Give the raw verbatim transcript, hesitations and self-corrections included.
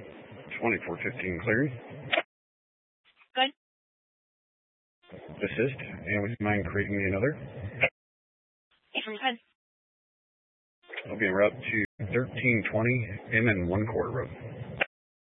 twenty-four fifteen clearing. Good. Assist, and would you mind creating me another? Yes, I'm good. I'll be en route to thirteen twenty M and one quarter road.